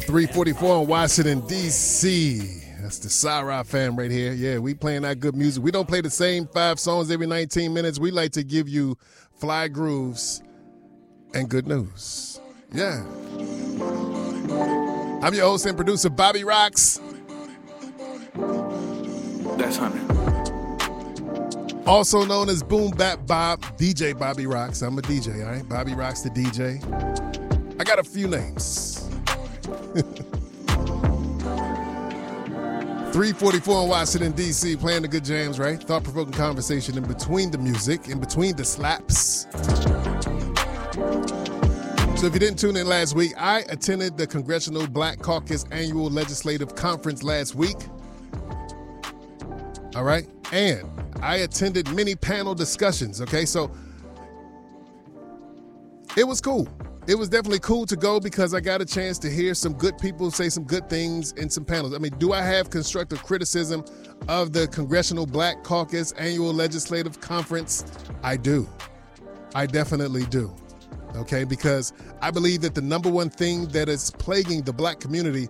344 in Washington, D.C. That's the Sarah fam right here. Yeah, we playing that good music. We don't play the same 5 songs every 19 minutes. We like to give you fly grooves and good news. Yeah. I'm your host and producer, Bobby Rocks. That's 100. Also known as Boom Bap Bob, DJ Bobby Rocks. I'm a DJ, all right? Bobby Rocks the DJ. I got a few names. 344 in Washington, D.C., playing the good jams, right? Thought-provoking conversation in between the music, in between the slaps. So if you didn't tune in last week, I attended the Congressional Black Caucus Annual Legislative Conference last week. All right? And I attended many panel discussions, okay? So it was cool. It was definitely cool to go because I got a chance to hear some good people say some good things in some panels. I mean, do I have constructive criticism of the Congressional Black Caucus Annual Legislative Conference? I do. I definitely do. Okay, because I believe that the number one thing that is plaguing the black community,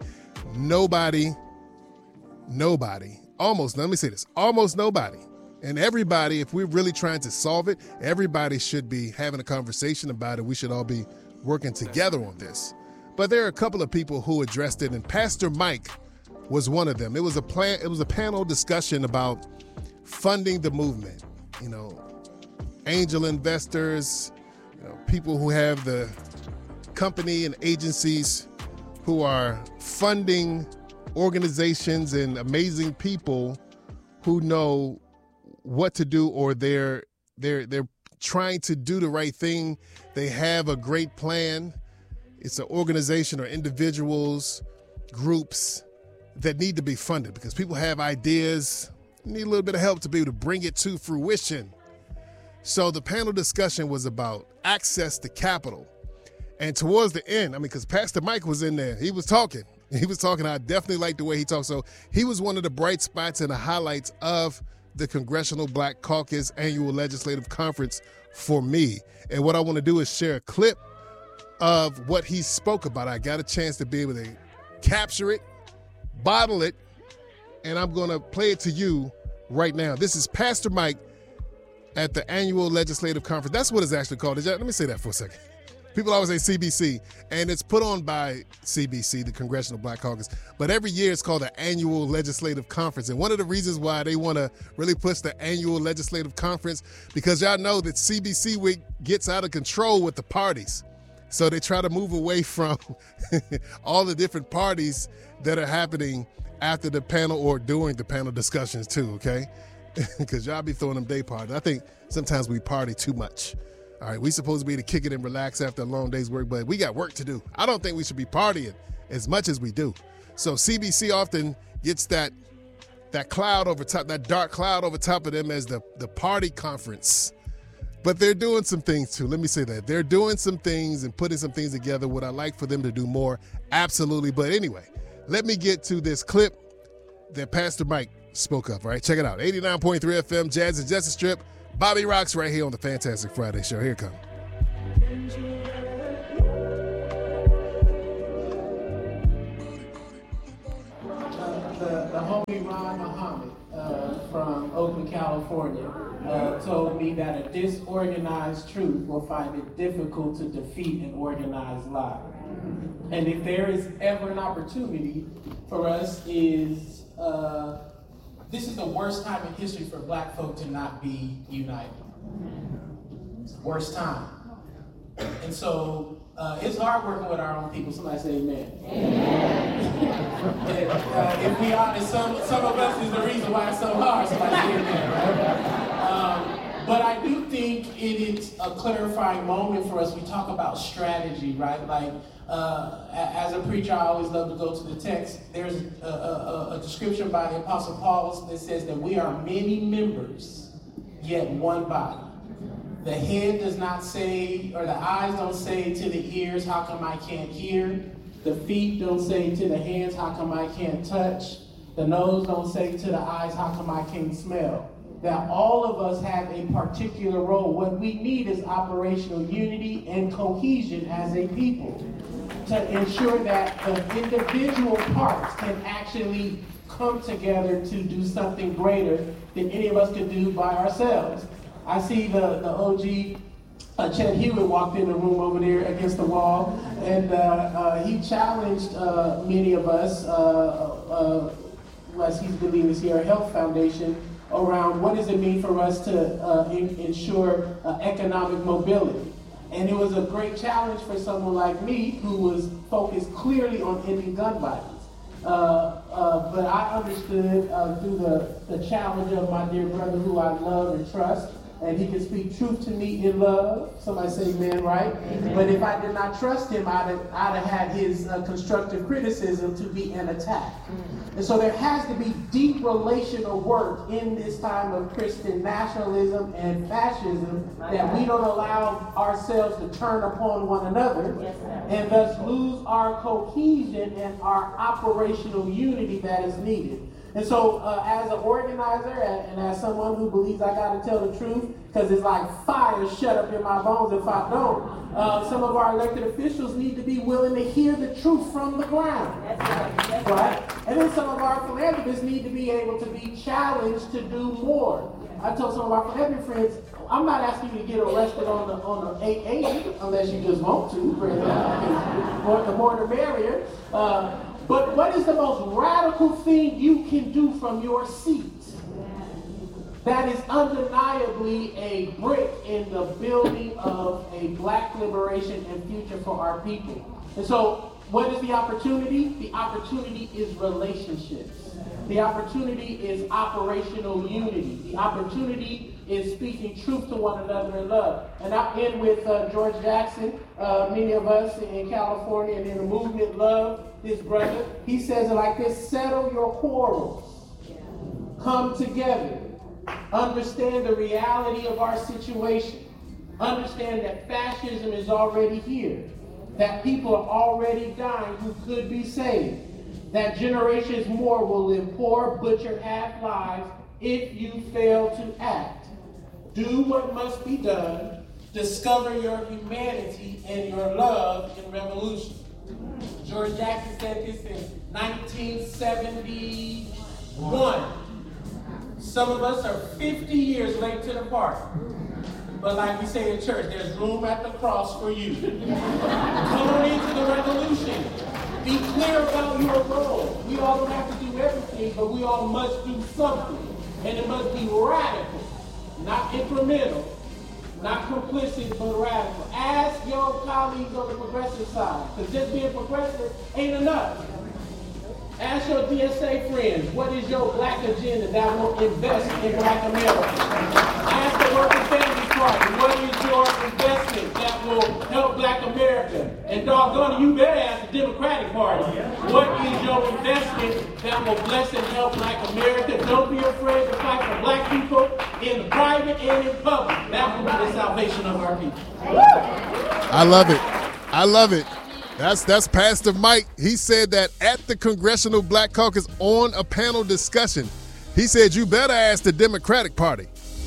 almost nobody, and everybody, if we're really trying to solve it, everybody should be having a conversation about it. We should all be working together on this. But there are a couple of people who addressed it, and Pastor Mike was one of them. It was a panel discussion about funding the movement. You know, angel investors, people who have the company and agencies who are funding organizations and amazing people who know what to do, or they're trying to do the right thing. They have a great plan. It's an organization or individuals, groups that need to be funded because people have ideas, need a little bit of help to be able to bring it to fruition. So the panel discussion was about access to capital. And towards the end, because Pastor Mike was in there, he was talking. I definitely liked the way he talked. So he was one of the bright spots and the highlights of the Congressional Black Caucus Annual Legislative Conference for me. And what I want to do is share a clip of what he spoke about. I got a chance to be able to capture it, bottle it, and I'm going to play it to you right now. This is Pastor Mike at the Annual Legislative Conference. That's what it's actually called. Let me say that for a second. People always say CBC, and it's put on by CBC, the Congressional Black Caucus. But every year it's called the Annual Legislative Conference. And one of the reasons why they want to really push the Annual Legislative Conference, because y'all know that CBC week gets out of control with the parties. So they try to move away from all the different parties that are happening after the panel or during the panel discussions too, okay? Because y'all be throwing them day parties. I think sometimes we party too much. All right, we supposed to be to kick it and relax after a long day's work, but we got work to do. I don't think we should be partying as much as we do. So CBC often gets that cloud over top, that dark cloud over top of them as the party conference. But they're doing some things too. Let me say that. They're doing some things and putting some things together. Would I like for them to do more? Absolutely. But anyway, let me get to this clip that Pastor Mike spoke of. All right, check it out. 89.3 FM, Jazz and Justice Strip. Bobby Rocks right here on the Fantastic Friday Show. Here it comes. The homie Ron Muhammad from Oakland, California, told me that a disorganized truth will find it difficult to defeat an organized lie. And if there is ever an opportunity for us this is the worst time in history for black folk to not be united. It's the worst time. And so it's hard working with our own people. Somebody say amen. If we honest, some of us is the reason why it's so hard. Somebody say amen, right? But I do think it is a clarifying moment for us. We talk about strategy, right? Like, as a preacher, I always love to go to the text. There's a description by the Apostle Paul that says that we are many members, yet one body. The head does not say, or the eyes don't say to the ears, how come I can't hear? The feet don't say to the hands, how come I can't touch? The nose don't say to the eyes, how come I can't smell? That all of us have a particular role. What we need is operational unity and cohesion as a people. to ensure that the individual parts can actually come together to do something greater than any of us could do by ourselves. I see the OG Chet Hewitt walked in the room over there against the wall, and he challenged many of us, as he's been leading the Sierra Health Foundation, around what does it mean for us to ensure economic mobility. And it was a great challenge for someone like me who was focused clearly on ending gun violence. But I understood through the challenge of my dear brother who I love and trust, and he can speak truth to me in love. Somebody say amen, right? Amen. But if I did not trust him, I'd have had his constructive criticism to be an attack. And so there has to be deep relational work in this time of Christian nationalism and fascism, that we don't allow ourselves to turn upon one another and thus lose our cohesion and our operational unity that is needed. And so as an organizer and as someone who believes I got to tell the truth, because it's like fire shut up in my bones if I don't, some of our elected officials need to be willing to hear the truth from the ground. That's right. And then some of our philanthropists need to be able to be challenged to do more. I told some of our philanthropy friends, I'm not asking you to get arrested on the 880 unless you just want to. The more the merrier. But what is the most radical thing you can do from your seat that is undeniably a brick in the building of a black liberation and future for our people? And so, what is the opportunity? The opportunity is relationships. The opportunity is operational unity. The opportunity is speaking truth to one another in love. And I end with George Jackson. Many of us in California and in the movement love this brother. He says it like this: settle your quarrels. Come together. Understand the reality of our situation. Understand that fascism is already here. That people are already dying who could be saved. That generations more will live poor, butchered half lives if you fail to act. Do what must be done. Discover your humanity and your love in revolution. George Jackson said this in 1971. Some of us are 50 years late to the party. But like we say in church, there's room at the cross for you. Come on into the revolution. Be clear about your role. We all don't have to do everything, but we all must do something. And it must be radical, not incremental, not complicit, but radical. Ask your colleagues on the progressive side, because just being progressive ain't enough. Ask your DSA friends, what is your black agenda that will invest in black America? Ask the Working Families Party, what is your investment that will help black America? And doggone it, you better ask the Democratic Party, what is your investment that will bless and help black America? Don't be afraid to fight for black people in the private and in public. That will be the salvation of our people. I love it. I love it. That's Pastor Mike. He said that at the Congressional Black Caucus on a panel discussion. He said, you better ask the Democratic Party.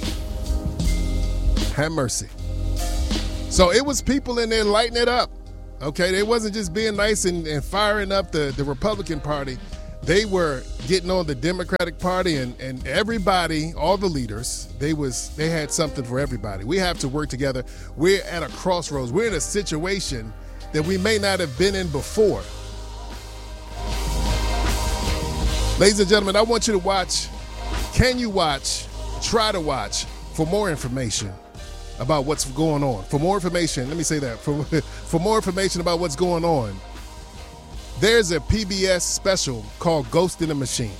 Have mercy. So it was people in there lighting it up. Okay, they wasn't just being nice and firing up the Republican Party. They were getting on the Democratic Party, and everybody, all the leaders, they had something for everybody. We have to work together. We're at a crossroads. We're in a situation that we may not have been in before. Ladies and gentlemen, I want you to watch. Can you watch? Try to watch for more information about what's going on. For more information, let me say that. For more information about what's going on, there's a PBS special called Ghost in the Machine.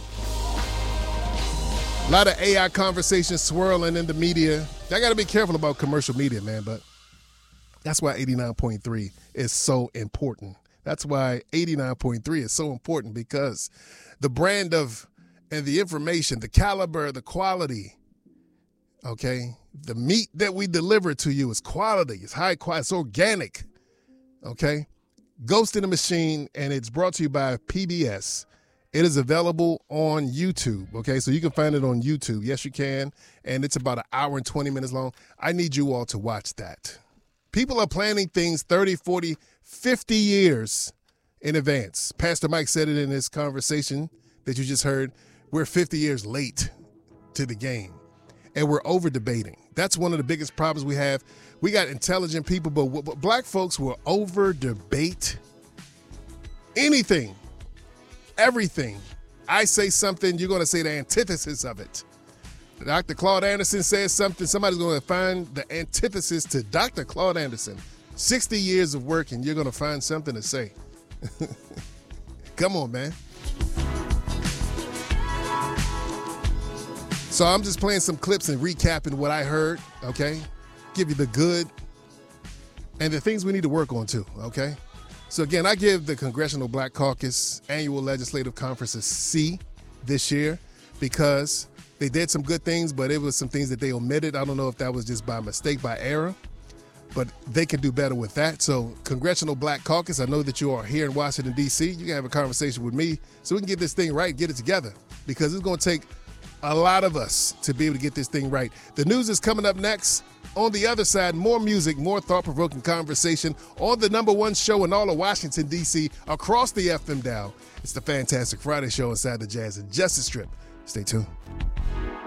A lot of AI conversations swirling in the media. I got to be careful about commercial media, man, but that's why 89.3 is so important. That's why 89.3 is so important, because the brand of and the information, the caliber, the quality, okay, the meat that we deliver to you is quality. It's high quality. It's organic, okay? Ghost in the Machine, and it's brought to you by PBS. It is available on YouTube, okay? So you can find it on YouTube. Yes, you can. And it's about an hour and 20 minutes long. I need you all to watch that. People are planning things 30, 40, 50 years in advance. Pastor Mike said it in his conversation that you just heard. We're 50 years late to the game, and we're over-debating. That's one of the biggest problems we have. We got intelligent people, but black folks will over-debate anything, everything. I say something, you're going to say the antithesis of it. Dr. Claude Anderson says something, somebody's going to find the antithesis to Dr. Claude Anderson. 60 years of work, and you're going to find something to say. Come on, man. So I'm just playing some clips and recapping what I heard, okay? Give you the good and the things we need to work on too, okay? So again, I give the Congressional Black Caucus Annual Legislative Conference a C this year because they did some good things, but it was some things that they omitted. I don't know if that was just by mistake, by error, but they can do better with that. So Congressional Black Caucus, I know that you are here in Washington, D.C. You can have a conversation with me so we can get this thing right, get it together, because it's going to take a lot of us to be able to get this thing right. The news is coming up next. On the other side, more music, more thought-provoking conversation on the number one show in all of Washington, D.C., across the FM dial. It's the Fantastic Friday Show inside the Jazz and Justice Strip. Stay tuned.